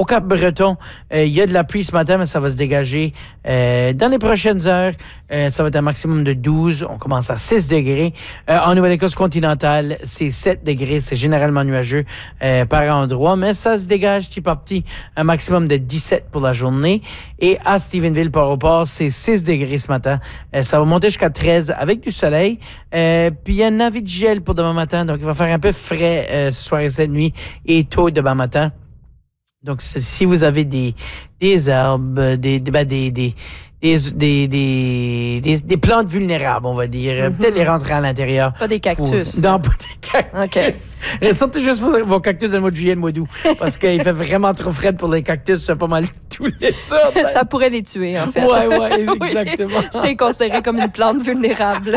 Au Cap-Breton, il y a de la pluie ce matin, mais ça va se dégager dans les prochaines heures. Ça va être un maximum de 12. On commence à 6 degrés. En Nouvelle-Écosse continentale, c'est 7 degrés. C'est généralement nuageux par endroit, mais ça se dégage petit par petit. Un maximum de 17 pour la journée. Et à Stephenville, Port-au-Port, c'est 6 degrés ce matin. Ça va monter jusqu'à 13 avec du soleil. Puis il y a un avis de gel pour demain matin, donc il va faire un peu frais ce soir et cette nuit et tôt demain matin. Donc, si vous avez des herbes, des plantes vulnérables, on va dire, peut-être les rentrer à l'intérieur. Pas des cactus. Non, pas des cactus. Okay. Sortez juste vos cactus dans le mois de juillet et le mois d'août, parce qu'il fait vraiment trop frais pour les cactus, c'est pas mal tous les sortes. Ça pourrait les tuer, en fait. Ouais, exactement. Oui, c'est considéré comme une plante vulnérable.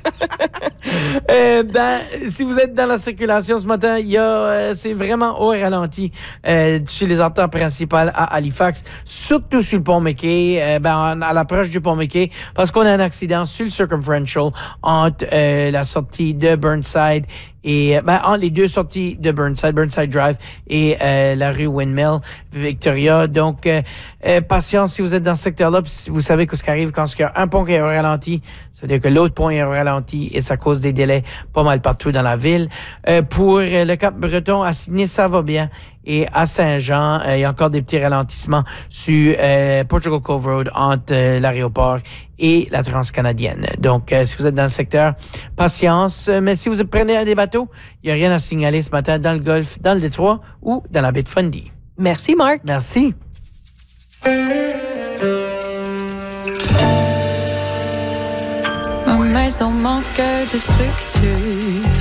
Si vous êtes dans la circulation ce matin, c'est vraiment au ralenti sur les artères principales à Halifax, surtout sur le pont McKay, à l'approche du pont McKay, parce qu'on a un accident sur le Circumferential entre la sortie de Burnside et entre les deux sorties de Burnside Drive et la rue Windmill Victoria. Donc, patience si vous êtes dans ce secteur-là. Vous savez que ce qui arrive quand il y a un pont qui est au ralenti, ça veut dire que l'autre pont est au ralenti et ça cause des délais pas mal partout dans la ville. Pour le Cap-Breton, à Sydney, ça va bien. Et à Saint-Jean, il y a encore des petits ralentissements sur Portugal Cove Road entre l'aéroport et la Transcanadienne. Donc, si vous êtes dans le secteur, patience. Mais si vous prenez des bateaux, il n'y a rien à signaler ce matin dans le Golfe, dans le Détroit ou dans la baie de Fundy. Merci, Marc. Merci. Ma maison manque de structure.